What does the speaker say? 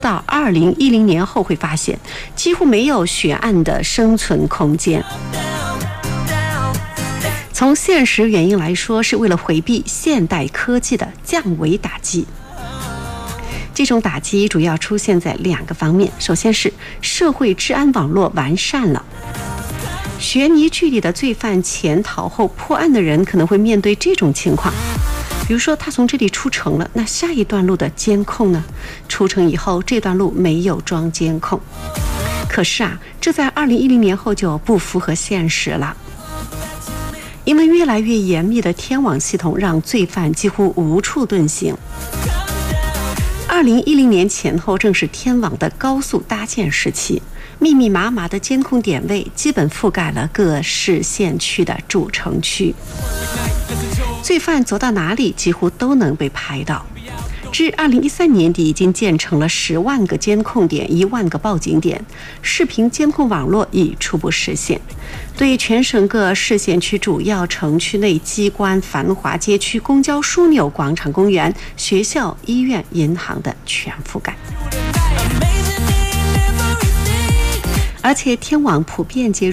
到2010年后会发现，几乎没有悬案的生存空间。从现实原因来说，是为了回避现代科技的降维打击。这种打击主要出现在2个方面，首先是社会治安网络完善了。悬疑剧里的罪犯潜逃后破案的人可能会面对这种情况，比如说他从这里出城了，那下一段路的监控呢？出城以后这段路没有装监控。可是这在2010年后就不符合现实了。因为越来越严密的天网系统让罪犯几乎无处遁形。2010年前后正是天网的高速搭建时期，密密麻麻的监控点位基本覆盖了各市县区的主城区，罪犯走到哪里几乎都能被拍到。至2013年底已经建成了10万个监控点、1万个报警点，视频监控网络已初步实现，对全省各市县区主要城区内机关、繁华街区、公交枢纽、广场、公园、学校、医院、银行的全覆盖。而且天网普遍接入